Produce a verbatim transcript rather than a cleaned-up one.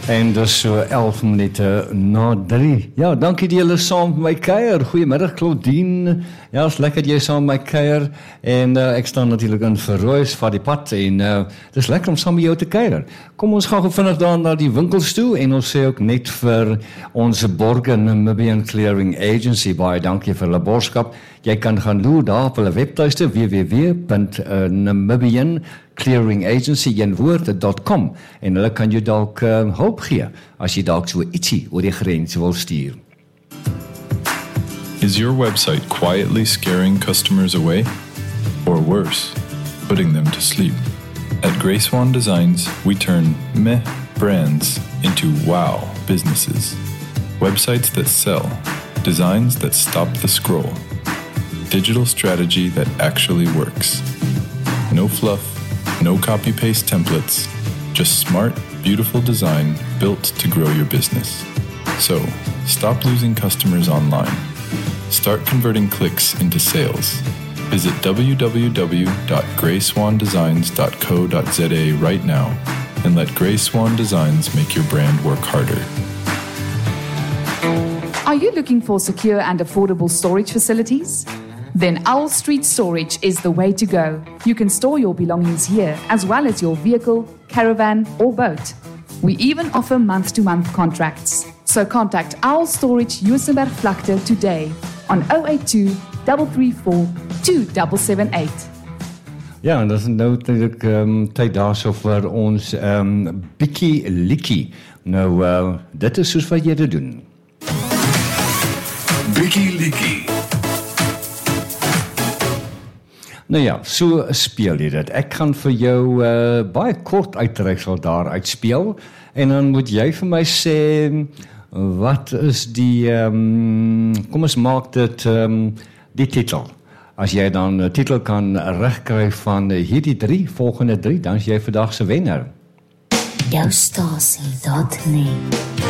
En dis so elf minute na drie. Ja, dankie dat julle saam met my kuier. Goeiemiddag Claudine. Ja, is lekker dat jy saam met my kuier. En uh, ek staan natuurlik in Verrooys van die pad. En uh, dis lekker om saam met jou te kuier. Kom ons gaan vinnig daar na die winkels toe. En ons sê ook net vir ons borge Namibian Clearing Agency. Baie dankie vir hulle borgskap. Jy kan gaan loer daar op hulle webtuiste w w w punt namibian clearing agency een woord dot com en hulle kan jou dalk uh, hulp gee as jy dalk so ietsie oor die grens wil stuur. Is your website quietly scaring customers away? Or worse, putting them to sleep? At Grey Swan Designs, we turn meh brands into wow businesses. Websites that sell, designs that stop the scroll. Digital strategy that actually works. No fluff, no copy-paste templates, just smart, beautiful design built to grow your business. So, stop losing customers online. Start converting clicks into sales. Visit w w w dot grey swan designs dot co dot z a right now and let Grey Swan Designs make your brand work harder. Are you looking for secure and affordable storage facilities? Then Owl Street Storage is the way to go. You can store your belongings here, as well as your vehicle, caravan, or boat. We even offer month-to-month contracts. So contact Owl Storage Juisenberg Vlakte today on zero eight two, three three four, two seven seven eight. Ja, en dat is nou natuurlijk um, tyd daar so vir ons um, Bikkie Likkie. Nou, uh, dit is soos wat jy dit doen. Bikkie Likkie. Nou ja, so speel jy dit. Ek gaan vir jou uh, baie kort uittreksel daar uitspeel en dan moet jy vir my sê wat is die um, kom ons maak dit um, die titel. As jy dan 'n titel kan regkry van hierdie drie volgende drie, dan is jy vandag se wenner. Jou stasie dot net